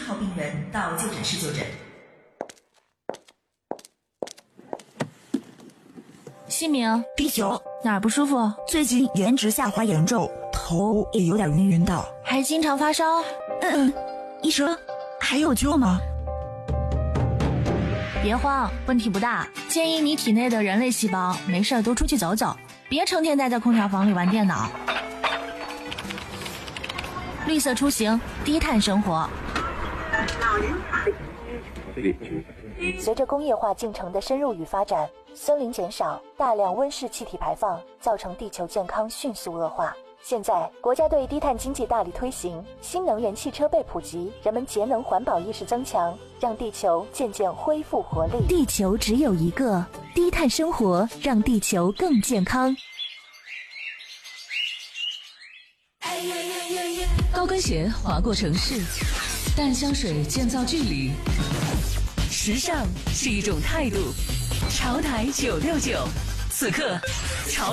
号病人到就诊室就诊。 姓名第9， 哪儿不舒服？ 最近颜值下滑严重，头也有点晕晕的， 还经常发烧？ 医生还有救吗？ 别慌，问题不大，建议你体内的人类细胞没事多出去走走，别成天待在空调房里玩电脑。绿色出行，低碳生活。 随着工业化进程的深入与发展，森林减少，大量温室气体排放，造成地球健康迅速恶化。现在，国家对低碳经济大力推行，新能源汽车被普及，人们节能环保意识增强，让地球渐渐恢复活力。 地球只有一个，低碳生活让地球更健康。 高跟鞋划过城市，淡香水建造距离。时尚是一种态度。潮台969，此刻潮